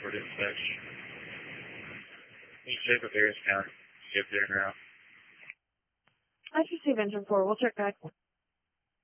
for the inspection. Can you check with Harris County? See if they're in or out? I just received engine 4. We'll check back.